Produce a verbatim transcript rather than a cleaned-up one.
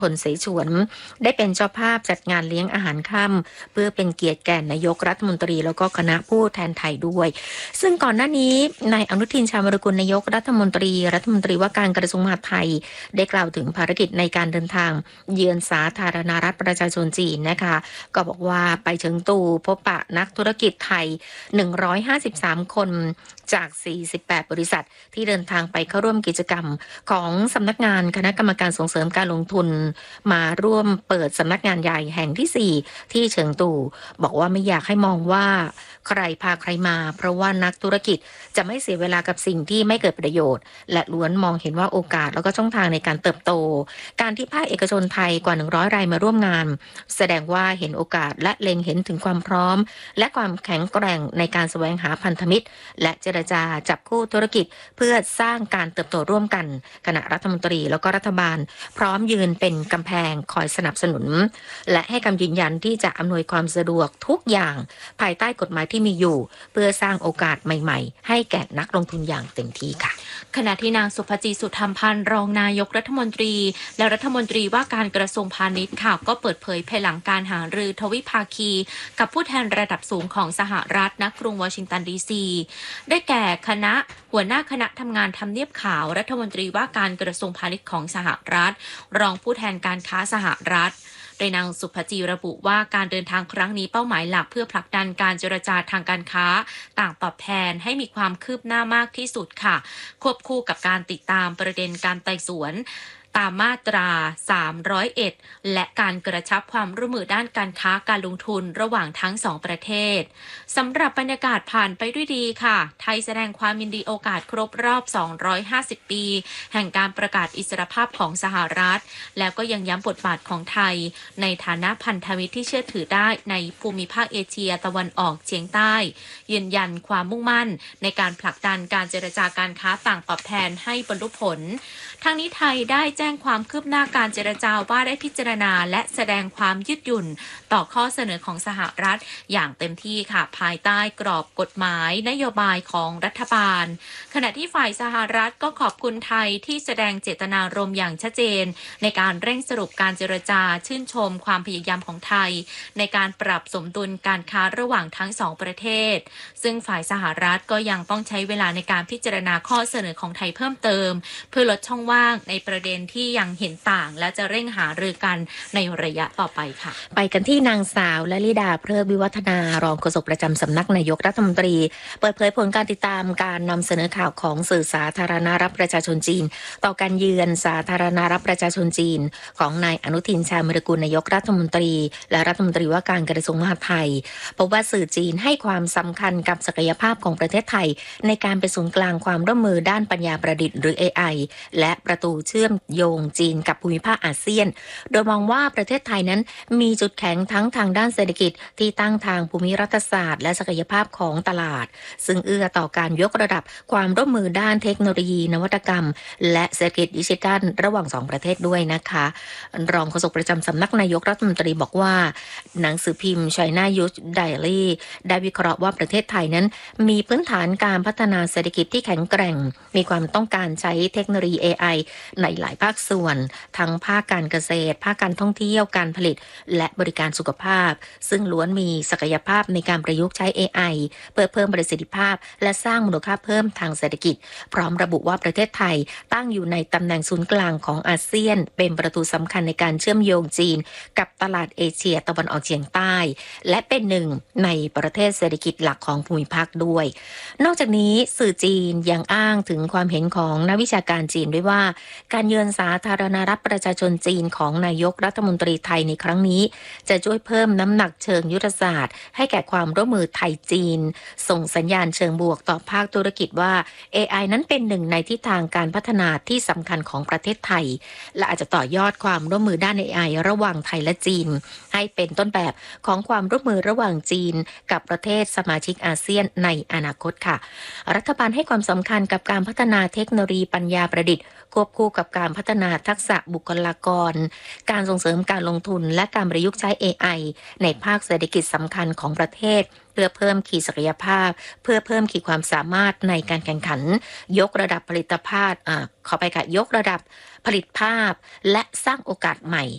ผลเสฉวนได้เป็นเจ้าภาพจัดงานเลี้ยงอาหารค่ำเพื่อเป็นเกียรติแก่นายกรัฐมนตรีแล้วก็คณะผู้แทนไทยด้วยซึ่งก่อนหน้านี้นายอนุทินชาญวิรากูลนายกรัฐมนตรีรัฐมนตรีว่าการกระทรวงมหาดไทยได้กล่าวถึงภารกิจในการเดินทางเยือนสาธารณรัฐประชาชนจีนนะคะก็บอกว่าไปเฉิงตูพบปะนักธุรกิจไทยหนึ่งร้อยห้าสิบสามคนจากสี่สิบแปดบริษัทที่เดินทางไปเข้าร่วมกิจกรรมของสำนักงานคณะกรรมการส่งเสริมการลงทุนมาร่วมเปิดสำนักงานใหญ่แห่งที่สี่ที่เฉิงตูบอกว่าไม่อยากให้มองว่าใครพาใครมาเพราะว่านักธุรกิจจะไม่เสียเวลากับสิ่งที่ไม่เกิดประโยชน์และล้วนมองเห็นว่าโอกาสแล้วก็ช่องทางในการเติบโตการที่ภาคเอกชนไทยกว่าหนึ่งร้อยรายมาร่วมงานแสดงว่าเห็นโอกาสและเล็งเห็นถึงความพร้อมและความแข็งแกร่งในการแสวงหาพันธมิตรและเจรจาจับคู่ธุรกิจเพื่อสร้างการเติบโตร่วมกันคณะรัฐมนตรีแล้วก็รัฐบาลพร้อมยืนเป็นกำแพงคอยสนับสนุนและให้คำยืนยันที่จะอำนวยความสะดวกทุกอย่างภายใต้กฎหมายที่มีอยู่เพื่อสร้างโอกาสใหม่ๆให้แก่นักลงทุนอย่างเต็มที่ค่ะขณะที่นางสุภจีสุธรรมพันธ์รองนายกรัฐมนตรีและรัฐมนตรีว่าการกระทรวงพาณิชย์ค่ะก็เปิดเผยภายหลังการหารือทวิภาคีกับผู้แทนระดับสูงของสหรัฐณกรุงวอชิงตันดีซีได้แก่คณะหัวหน้าคณะทำงานทำเนียบขาวรัฐมนตรีว่าการกระทรวงพาณิชย์ของสหรัฐรองผู้แทนการค้าสหรัฐโดยนางสุภจีระบุว่าการเดินทางครั้งนี้เป้าหมายหลักเพื่อผลักดันการเจรจาทางการค้าต่างตอบแทนให้มีความคืบหน้ามากที่สุดค่ะควบคู่กับการติดตามประเด็นการไต่สวนตามมาตราสามร้อยเอ็ดและการกระชับความร่วมมือด้านการค้าการลงทุนระหว่างทั้งสองประเทศสำหรับบรรยากาศผ่านไปด้วยดีค่ะไทยแสดงความยินดีโอกาสครบรอบสองร้อยห้าสิบปีแห่งการประกาศอิสรภาพของสหรัฐแล้วก็ยังย้ำบทบาทของไทยในฐานะพันธมิตรที่เชื่อถือได้ในภูมิภาคเอเชียตะวันออกเฉียงใต้ยืนยันความมุ่งมั่นในการผลักดันการเจรจาการค้าต่างตอบแทนให้บรรลุผลทั้งนี้ไทยได้แจ้งความคืบหน้าการเจรจาว่าได้พิจารณาและแสดงความยืดหยุ่นต่อข้อเสนอของสหรัฐอย่างเต็มที่ค่ะภายใต้กรอบกฎหมายนโยบายของรัฐบาลขณะที่ฝ่ายสหรัฐก็ขอบคุณไทยที่แสดงเจตนารมณ์อย่างชัดเจนในการเร่งสรุปการเจรจาชื่นชมความพยายามของไทยในการปรับสมดุลการค้าระหว่างทั้งสองประเทศซึ่งฝ่ายสหรัฐก็ยังต้องใช้เวลาในการพิจารณาข้อเสนอของไทยเพิ่มเติมเพื่อลดช่องว่างในประเด็นที่ยังเห็นต่างและจะเร่งหารือกันในระยะต่อไปค่ะไปกันที่นางสาวลลิดาเพลิดวิวัฒนารองโฆษกประจำสำนักนายกรัฐมนตรีเปิดเผยผลการติดตามการนำเสนอข่าวของสื่อสาธารณรัฐประชาชนจีนต่อการเยือนสาธารณรัฐประชาชนจีนของนายอนุทินชาญวิรากูลนายกรัฐมนตรีและรัฐมนตรีว่าการกระทรวงมหาดไทยพบว่าสื่อจีนให้ความสำคัญกับศักยภาพของประเทศไทยในการเป็นศูนย์กลางความร่วมมือด้านปัญญาประดิษฐ์หรือ เอ ไอ และประตูเชื่อมโยงจีนกับภูมิภาคอาเซียนโดยมองว่าประเทศไทยนั้นมีจุดแข็งทั้งทางด้านเศรษฐกิจที่ตั้งทางภูมิรัฐศาสตร์และศักยภาพของตลาดซึ่งเอื้อต่อการยกระดับความร่วมมือด้านเทคโนโลยีนวัตกรรมและเศรษฐกิจดิจิทัลระหว่างสองประเทศด้วยนะคะรองโฆษกประจำสำนักนายกรัฐมนตรีบอกว่าหนังสือพิมพ์ China Youth Diary ได้วิเคราะห์ว่าประเทศไทยนั้นมีพื้นฐานการพัฒนาเศรษฐกิจที่แข็งแกร่งมีความต้องการใช้เทคโนโลยี เอ ไอ ในหลายภาคส่วนทั้งภาคการเกษตรภาคการท่องเที่ยวการผลิตและบริการสุขภาพซึ่งล้วนมีศักยภาพในการประยุกต์ใช้ เอ ไอ เพื่อเพิ่มประสิทธิภาพและสร้างมูลค่าเพิ่มทางเศรษฐกิจพร้อมระบุว่าประเทศไทยตั้งอยู่ในตำแหน่งศูนย์กลางของอาเซียนเป็นประตูสำคัญในการเชื่อมโยงจีนกับตลาดเอเชียตะวันออกเฉียงใต้และเป็นหนึ่งในประเทศเศรษฐกิจหลักของภูมิภาคด้วยนอกจากนี้สื่อจีนยังอ้างถึงความเห็นของนักวิชาการจีนด้วยว่าการเยือนสาธารณรัฐประชาชนจีนของนายกรัฐมนตรีไทยในครั้งนี้จะช่วยเพิ่มน้ำหนักเชิงยุทธศาสตร์ให้แก่ความร่วมมือไทยจีนส่งสัญญาณเชิงบวกต่อภาคธุรกิจว่า เอ ไอ นั้นเป็นหนึ่งในทิศทางการพัฒนาที่สำคัญของประเทศไทยและอาจจะต่อยอดความร่วมมือด้าน เอ ไอ ระหว่างไทยและจีนให้เป็นต้นแบบของความร่วมมือระหว่างจีนกับประเทศสมาชิกอาเซียนในอนาคตค่ะรัฐบาลให้ความสำคัญกับการพัฒนาเทคโนโลยีปัญญาประดิษฐ์ควบคู่กับการพัฒนาทักษะบุคลากรการส่งเสริมการลงทุนและการประยุกต์ใช้ เอ ไอ ในภาคเศรษฐกิจสำคัญของประเทศเพื่อเพิ่มขีดศักยภาพเพื่อเพิ่มขีดความสามารถในการแข่งขันยกระดับผลิตภาพอ่าขอไปค่ะยกระดับผลิตภาพและสร้างโอกาสใหม่